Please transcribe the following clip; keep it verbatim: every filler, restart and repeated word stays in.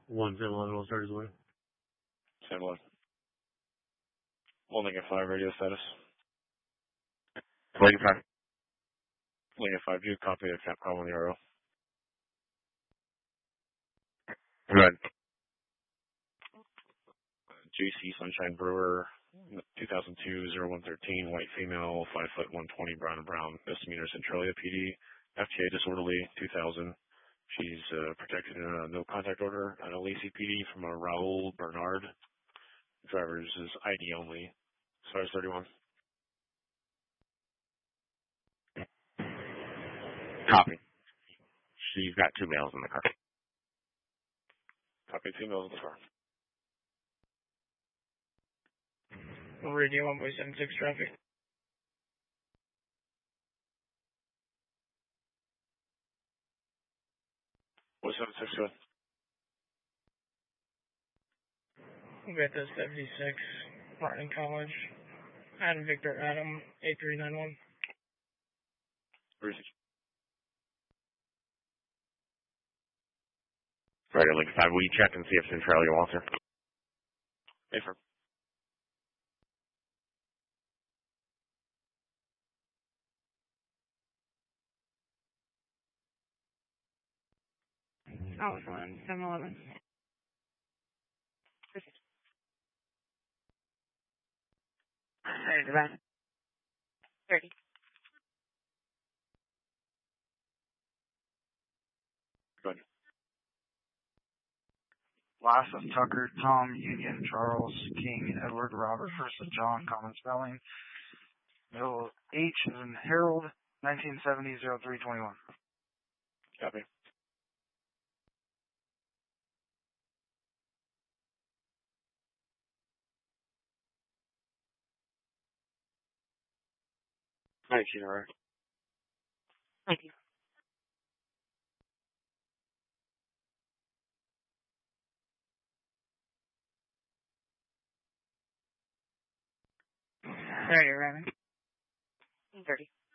One Sam eleven will start his way. Sam eleven. Holding at five radio status. Holding five. Holding at five, do you copy the Capcom on the R O? Good. J C Sunshine Brewer, two thousand two oh one thirteen, white female, five foot one twenty, brown and brown, misdemeanor Centralia P D, F T A disorderly, two thousand. She's uh, protected in a no contact order at a Lacey P D from a Raul Bernard. Driver's is I D only. As far as thirty-one. Copy. She's got two males in the car. Copy, two males in the car. Radio one point seven six traffic. one seven six, good. We're at the seventy-six, Martin College. Adam Victor Adam, eight three nine one. Research. Radio Link five, will you check and see if Centralia wants her? Affirm. Oh, one, seven eleven. Ready to run. thirty. Go ahead. Last of Tucker, Tom, Union, Charles, King, Edward, Robert, versus John, common spelling. Middle H is in Harold, nineteen seventy oh three twenty-one. Copy. nineteen, all right. Thank you. Ready to run. thirty.